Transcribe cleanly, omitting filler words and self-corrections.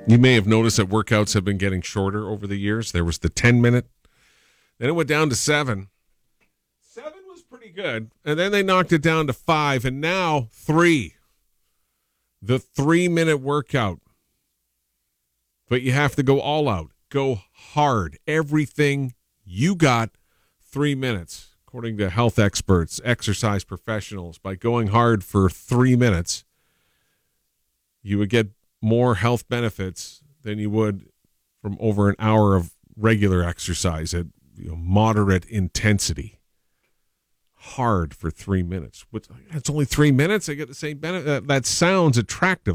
You may have noticed that workouts have been getting shorter over the years. There was the 10-minute. Then it went down to 7. 7 was pretty good. And then they knocked it down to 5. And now 3. The 3-minute workout. But you have to go all out. Go hard. Everything you got, 3 minutes. According to health experts, exercise professionals, by going hard for 3 minutes, you would get more health benefits than you would from over an hour of regular exercise at moderate intensity. Hard for 3 minutes. It's only 3 minutes. I get the same benefit. That sounds attractive.